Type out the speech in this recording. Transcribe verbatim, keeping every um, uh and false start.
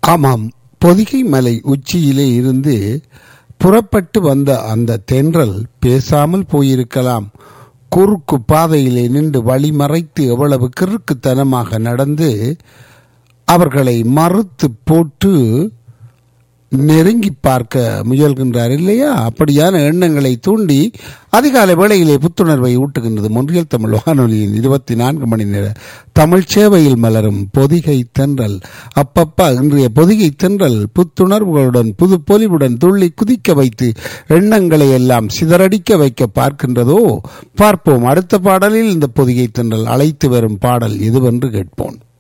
ஆமாம், பொதிகை மலை உச்சியிலே இருந்து புறப்பட்டு வந்த அந்த தென்றல் பேசாமல் போயிருக்கலாம். குறுக்கு பாதையிலே நின்று வழிமறைத்து எவ்வளவு கிறுக்குத்தனமாக நடந்து அவர்களை மறுத்து போட்டு நெருங்கி பார்க்க முயல்கின்றார் இல்லையா? அப்படியான எண்ணங்களை தூண்டி அதிகாலை வேளையிலே புத்துணர்வை ஊட்டுகின்றது மொன்றியல் தமிழ் வானொலியின் இருபத்தி நான்கு மணி நேர தமிழ் சேவையில் மலரும் பொதிகை தென்றல். அப்பப்பா இன்றைய பொதிகை தென்றல் புத்துணர்வுகளுடன் புது பொலிவுடன் துள்ளி குதிக்க வைத்து எண்ணங்களை எல்லாம் சிதறடிக்க வைக்க பார்க்கின்றதோ? பார்ப்போம். அடுத்த பாடலில் இந்த பொதிகை தென்றல் அழைத்து வரும் பாடல் எதுவென்று கேட்போம்.